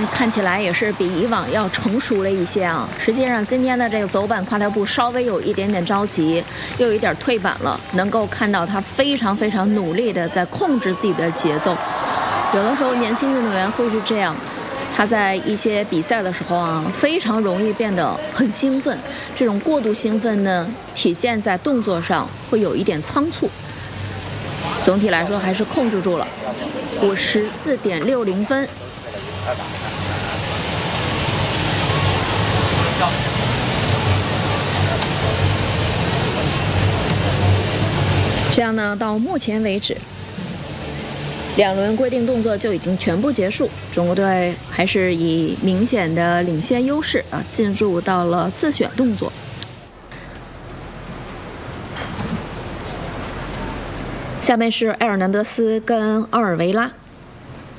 看起来也是比以往要成熟了一些啊。实际上，今天的这个走板跨台步稍微有一点点着急，又有一点退板了。能够看到他非常非常努力的在控制自己的节奏。有的时候，年轻运动员会是这样。他在一些比赛的时候啊，非常容易变得很兴奋，这种过度兴奋呢，体现在动作上会有一点仓促。总体来说还是控制住了，54.60分。这样呢，到目前为止。2轮规定动作就已经全部结束，中国队还是以明显的领先优势啊，进入到了自选动作。下面是埃尔南德斯跟奥尔维拉。